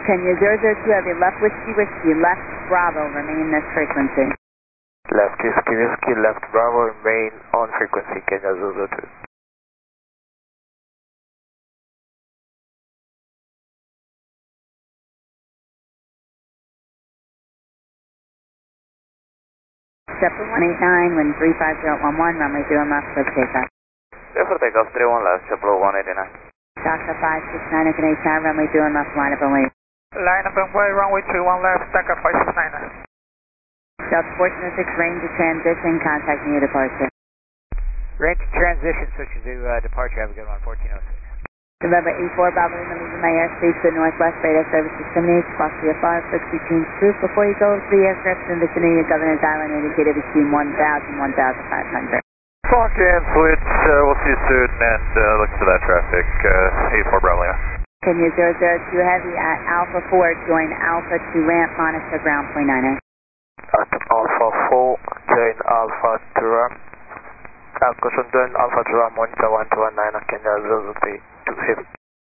Kenya 002 Heavy, left Whiskey Whiskey, left Bravo, remain this frequency. Left Whiskey Whiskey, left Bravo, remain on frequency, Kenya 002. September 189, wind 35011, runway 0 left, for takeoff. Clear for takeoff, 31 left, Chapel 189. Dhaka 569, Ocean 89, runway 0 left, line up and wait. Line up and wait, runway 21 left, Dhaka 569. Delta 406, range of transition, contact near departure. Range of transition, switching to departure, have a good one, 1406. November 84, Bravo, leaving my airspace to the northwest, radar service discriminates, clock VFR, frequency change truth. Before you go over the aircraft in the vicinity of Governor's Island, indicated between 1,000 and 1,500. Clock and switch, we'll see you soon, and look for that traffic, 84 Bravo. Kenya 002 Heavy at Alpha 4, join Alpha to ramp, monitor ground point 98. At Alpha 4, join Alpha to ramp. Caution, join Alpha to ramp, monitor 121.9, Kenya 002 Heavy.